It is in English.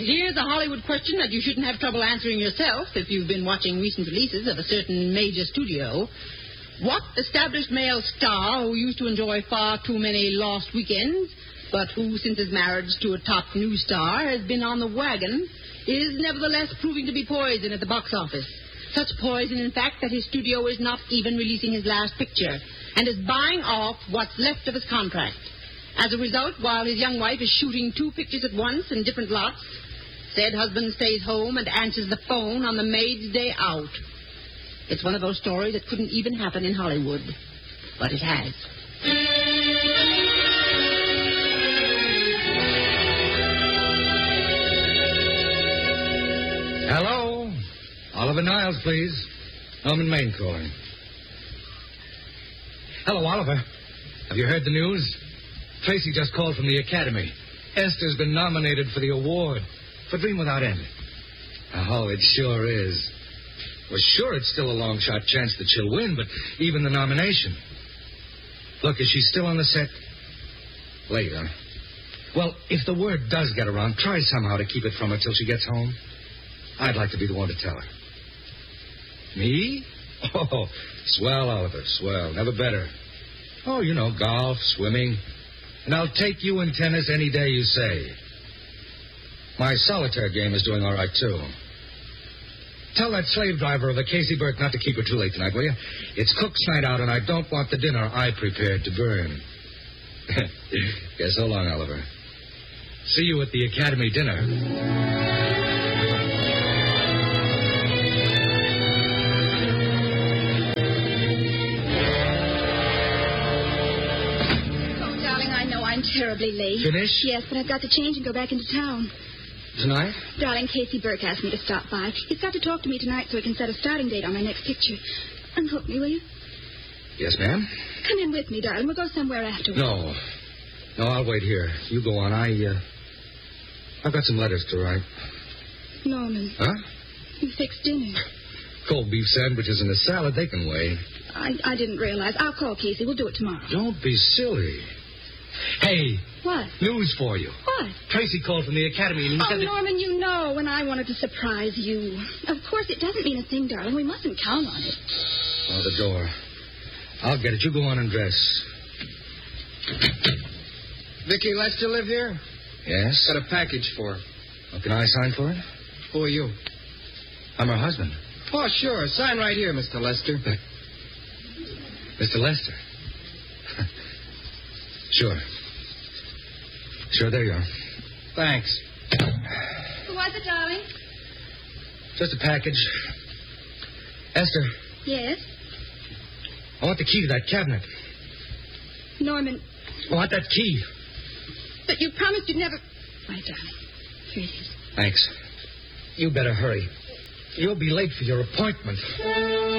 here's a Hollywood question that you shouldn't have trouble answering yourself if you've been watching recent releases of a certain major studio. What established male star who used to enjoy far too many lost weekends, but who, since his marriage to a top new star, has been on the wagon, is nevertheless proving to be poison at the box office? Such poison, in fact, that his studio is not even releasing his last picture and is buying off what's left of his contract. As a result, while his young wife is shooting 2 pictures at once in different lots, said husband stays home and answers the phone on the maid's day out. It's one of those stories that couldn't even happen in Hollywood, but it has. Hello? Oliver Niles, please. Norman Maine calling. Hello, Oliver. Have you heard the news? Tracy just called from the Academy. Esther's been nominated for the award for Dream Without End. Oh, it sure is. Well, sure, it's still a long-shot chance that she'll win, but even the nomination. Look, is she still on the set? Later. Well, if the word does get around, try somehow to keep it from her till she gets home. I'd like to be the one to tell her. Me? Oh, swell, Oliver, swell. Never better. Oh, you know, golf, swimming. And I'll take you in tennis any day you say. My solitaire game is doing all right, too. Tell that slave driver of a Casey Burke not to keep her too late tonight, will you? It's cook's night out, and I don't want the dinner I prepared to burn. Yeah, so long, Oliver. See you at the Academy dinner. Oh, darling, I know I'm terribly late. Finish? Yes, but I've got to change and go back into town. Tonight? Darling, Casey Burke asked me to stop by. He's got to talk to me tonight so he can set a starting date on my next picture. Unhook me, will you? Yes, ma'am? Come in with me, darling. We'll go somewhere afterwards. No, I'll wait here. You go on. I've got some letters to write. Norman. Huh? You fixed dinner. Cold beef sandwiches and a salad, they can wait. I didn't realize. I'll call Casey. We'll do it tomorrow. Don't be silly. Hey. What? News for you. What? Tracy called from the Academy and he said that... Norman, you know, and I wanted to surprise you. Of course, it doesn't mean a thing, darling. We mustn't count on it. Oh, the door. I'll get it. You go on and dress. Vicky Lester live here? Yes? Got a package for her. Well, can I sign for it? Who are you? I'm her husband. Oh, sure. Sign right here, Mr. Lester. Mr. Lester? Sure. Sure, there you are. Thanks. Who was it, darling? Just a package. Esther, Yes? I want the key to that cabinet. Norman, I want that key. but you promised you'd never... My darling, here it is. Thanks. You better hurry. You'll be late for your appointment.